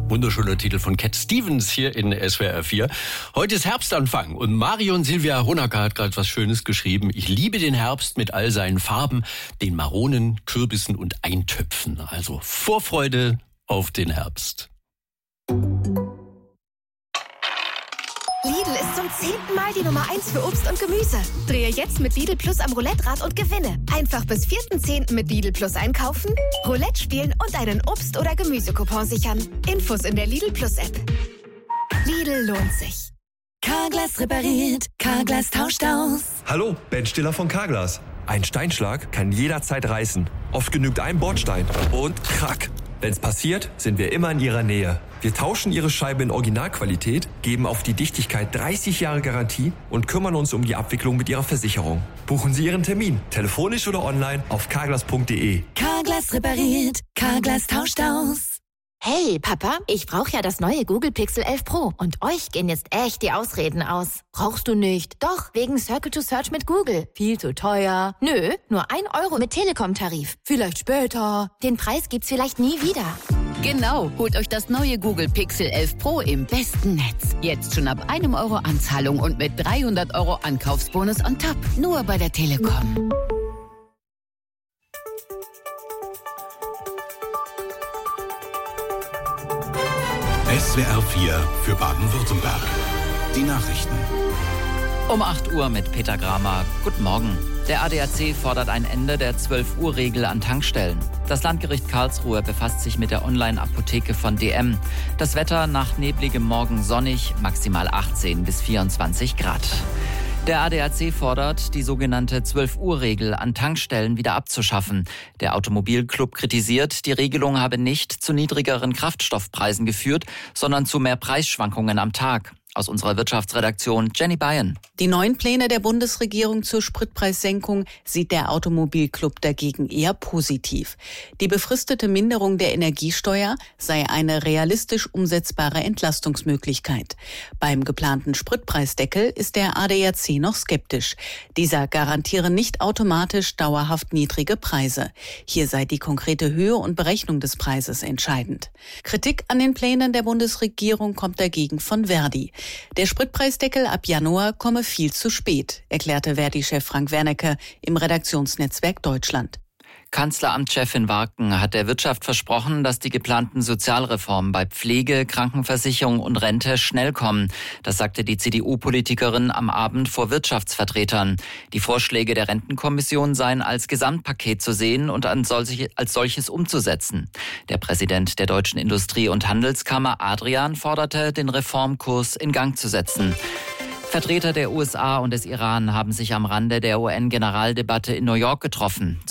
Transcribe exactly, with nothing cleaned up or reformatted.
Wunderschöner Titel von Cat Stevens hier in S W R vier. Heute ist Herbstanfang und Marion Silvia Honacker hat gerade was Schönes geschrieben. Ich liebe den Herbst mit all seinen Farben, den Maronen, Kürbissen und Eintöpfen. Also Vorfreude auf den Herbst. Lidl ist zum zehnten Mal die Nummer eins für Obst und Gemüse. Drehe jetzt mit Lidl Plus am Roulette-Rad und gewinne. Einfach bis vierten zehnten mit Lidl Plus einkaufen, Roulette spielen und einen Obst- oder Gemüsecoupon sichern. Infos in der Lidl Plus App. Lidl lohnt sich. Carglass repariert, Carglass tauscht aus. Hallo, Ben Stiller von Carglass. Ein Steinschlag kann jederzeit reißen. Oft genügt ein Bordstein und krack. Wenn's passiert, sind wir immer in Ihrer Nähe. Wir tauschen Ihre Scheibe in Originalqualität, geben auf die Dichtigkeit dreißig Jahre Garantie und kümmern uns um die Abwicklung mit Ihrer Versicherung. Buchen Sie Ihren Termin, telefonisch oder online auf carglass punkt de. Carglass repariert, Carglass tauscht aus. Hey, Papa, ich brauche ja das neue Google Pixel elf Pro. Und euch gehen jetzt echt die Ausreden aus. Brauchst du nicht? Doch, wegen Circle to Search mit Google. Viel zu teuer. Nö, nur ein Euro mit Telekom-Tarif. Vielleicht später. Den Preis gibt's vielleicht nie wieder. Genau, holt euch das neue Google Pixel elf Pro im besten Netz. Jetzt schon ab einem Euro Anzahlung und mit dreihundert Euro Ankaufsbonus on top. Nur bei der Telekom. S W R vier für Baden-Württemberg. Die Nachrichten. Um acht Uhr mit Peter Gramer. Guten Morgen. Der A D A C fordert ein Ende der zwölf Uhr Regel an Tankstellen. Das Landgericht Karlsruhe befasst sich mit der Online-Apotheke von D M. Das Wetter nach nebligem Morgen sonnig, maximal achtzehn bis vierundzwanzig Grad. Der A D A C fordert, die sogenannte zwölf Uhr Regel an Tankstellen wieder abzuschaffen. Der Automobilclub kritisiert, die Regelung habe nicht zu niedrigeren Kraftstoffpreisen geführt, sondern zu mehr Preisschwankungen am Tag. Aus unserer Wirtschaftsredaktion Jenny Bayern. Die neuen Pläne der Bundesregierung zur Spritpreissenkung sieht der Automobilclub dagegen eher positiv. Die befristete Minderung der Energiesteuer sei eine realistisch umsetzbare Entlastungsmöglichkeit. Beim geplanten Spritpreisdeckel ist der A D A C noch skeptisch. Dieser garantiere nicht automatisch dauerhaft niedrige Preise. Hier sei die konkrete Höhe und Berechnung des Preises entscheidend. Kritik an den Plänen der Bundesregierung kommt dagegen von Verdi. Der Spritpreisdeckel ab Januar komme viel zu spät, erklärte Verdi-Chef Frank Wernicke im Redaktionsnetzwerk Deutschland. Kanzleramtschefin Warken hat der Wirtschaft versprochen, dass die geplanten Sozialreformen bei Pflege, Krankenversicherung und Rente schnell kommen. Das sagte die C D U-Politikerin am Abend vor Wirtschaftsvertretern. Die Vorschläge der Rentenkommission seien als Gesamtpaket zu sehen und als solches umzusetzen. Der Präsident der Deutschen Industrie- und Handelskammer Adrian forderte, den Reformkurs in Gang zu setzen. Vertreter der U S A und des Iran haben sich am Rande der U N-Generaldebatte in New York getroffen.